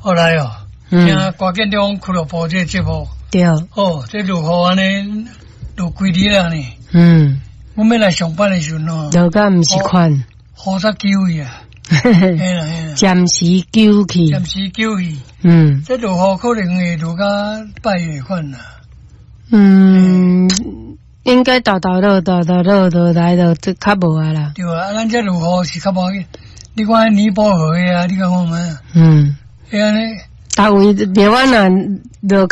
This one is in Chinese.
后来哦，听瓜建中俱乐部这节目， 对， 哦，这落雨安尼落几日了呢？我们来上班的时候喏， 落甲毋是款， 雨煞救去啊，嘿啦， 暂时救去， 这落雨可能会落到8月份啦。 应该豆落来就较无啊啦。 对啊，咱这落雨是较无去。你看尼泊尔的啊，你看我们，安尼， 大位台湾啊，落